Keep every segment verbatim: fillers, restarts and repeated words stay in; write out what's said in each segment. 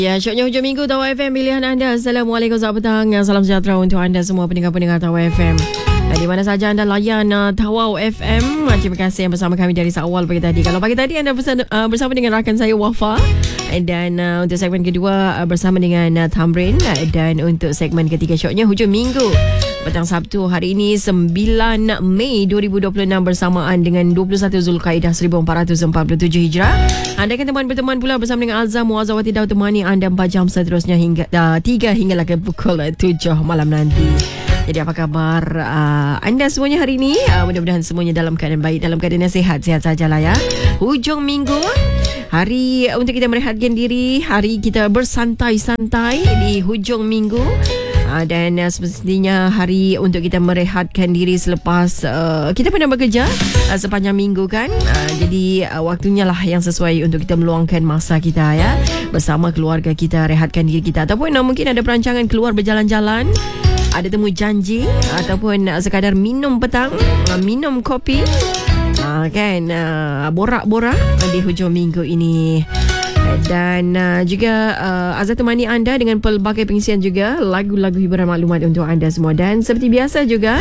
Ya, syoknya hujung minggu Tawar F M pilihan anda. Assalamualaikum, selamat petang. Salam sejahtera untuk anda semua pendengar-pendengar Tawar F M. Dan di mana saja anda layan uh, Tawar F M. Terima kasih yang bersama kami dari awal pagi tadi. Kalau pagi tadi anda bersama, uh, bersama dengan rakan saya Wafa. Dan uh, untuk segmen kedua uh, bersama dengan uh, Tamrin. Uh, dan untuk segmen ketiga syoknya hujung minggu petang Sabtu hari ini sembilan Mei dua ribu dua puluh enam bersamaan dengan dua puluh satu Zulkaidah seribu empat ratus empat puluh tujuh Hijrah. Anda akan teman berteman pula bersama dengan Azam Muazzawati Daud temani anda empat jam seterusnya hingga uh, tiga hingga ke pukul tujuh malam nanti. Jadi apa khabar uh, anda semuanya hari ini? Uh, mudah-mudahan semuanya dalam keadaan baik, dalam keadaan yang sihat, sihat sajalah ya. Hujung minggu, hari untuk kita merehatkan diri, hari kita bersantai-santai di hujung minggu. Uh, dan uh, semestinya hari untuk kita merehatkan diri selepas uh, kita pernah bekerja uh, sepanjang minggu kan. Uh, jadi uh, waktunya lah yang sesuai untuk kita meluangkan masa kita ya bersama keluarga kita, rehatkan diri kita. Ataupun uh, mungkin ada perancangan keluar berjalan-jalan, ada temu janji, ataupun uh, sekadar minum petang, uh, minum kopi, uh, kan uh, borak-borak uh, di hujung minggu ini. Dan uh, juga uh, Azhar temani anda dengan pelbagai pengisian juga lagu-lagu hiburan maklumat untuk anda semua. Dan seperti biasa juga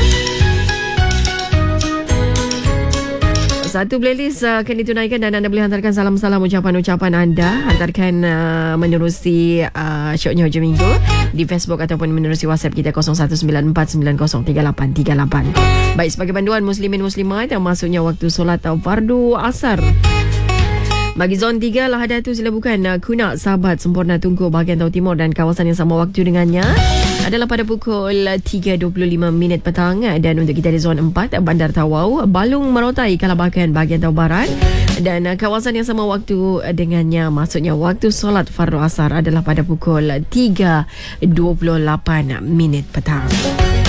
satu playlist uh, akan ditunaikan dan anda boleh hantarkan salam-salam ucapan-ucapan anda. Hantarkan uh, menerusi uh, syoknya hujung minggu di Facebook ataupun menerusi WhatsApp kita kosong satu sembilan empat sembilan kosong tiga lapan tiga lapan. Baik, sebagai panduan muslimin muslimat yang masuknya waktu solat fardu asar. Bagi zon tiga, Lahadatu sila bukan uh, Kunak, Sahabat, Sempurna, Tunku, bahagian Tau Timur dan kawasan yang sama waktu dengannya adalah pada pukul tiga dua puluh lima minit petang. Dan untuk kita di zon empat, Bandar Tawau, Balung, Merotai, Kalabakan, bahagian Tau Barat dan uh, kawasan yang sama waktu dengannya, maksudnya waktu solat fardu asar adalah pada pukul tiga dua puluh lapan minit petang.